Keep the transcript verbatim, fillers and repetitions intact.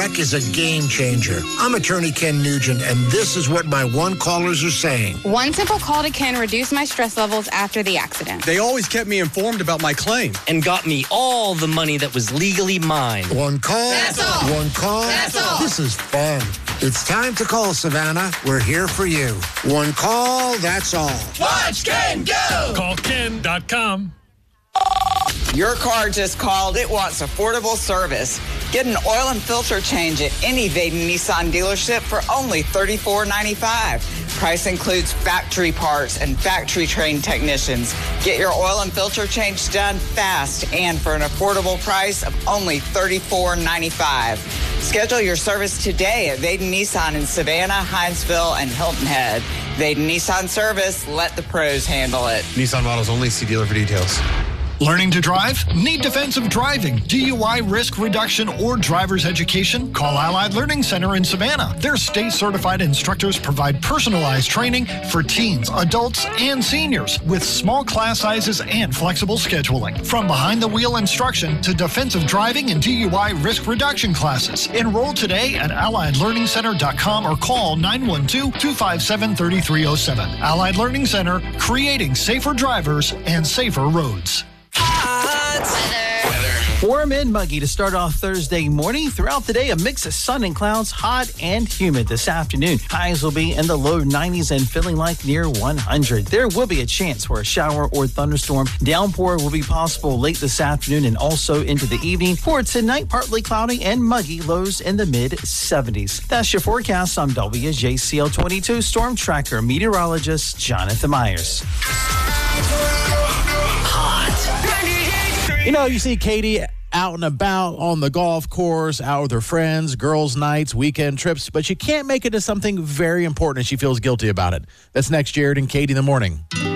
wreck is a game changer. I'm attorney Ken Nugent, and this is what my one callers are saying. One simple call to Ken reduced my stress levels after the accident. They always kept me informed about my claim. And got me all the money that was legally mine. One call. That's all. One call. That's all. This is fun. It's time to call, Savannah. We're here for you. One call, that's all. Watch Ken go! Call Ken dot com. Your car just called. It wants affordable service. Get an oil and filter change at any Vaden Nissan dealership for only thirty-four ninety-five. Price includes factory parts and factory trained technicians. Get your oil and filter change done fast and for an affordable price of only thirty-four ninety-five. Schedule your service today at Vaden Nissan in Savannah, Hinesville, and Hilton Head. Vaden Nissan Service, let the pros handle it. Nissan models only. See dealer for details. Learning to drive? Need defensive driving, D U I risk reduction, or driver's education? Call Allied Learning Center in Savannah. Their state-certified instructors provide personalized training for teens, adults, and seniors with small class sizes and flexible scheduling. From behind-the-wheel instruction to defensive driving and D U I risk reduction classes. Enroll today at allied learning center dot com or call nine one two, two five seven, three three zero seven. Allied Learning Center, creating safer drivers and safer roads. Warm and muggy to start off Thursday morning. Throughout the day, a mix of sun and clouds, hot and humid this afternoon. Highs will be in the low nineties and feeling like near one hundred. There will be a chance for a shower or thunderstorm. Downpour will be possible late this afternoon and also into the evening. For tonight, partly cloudy and muggy, lows in the mid seventies. That's your forecast. I'm W J C L twenty-two Storm Tracker meteorologist Jonathan Myers. You know, you see Katie out and about on the golf course, out with her friends, girls' nights, weekend trips, but she can't make it to something very important and she feels guilty about it. That's next, Jared and Katie in the morning.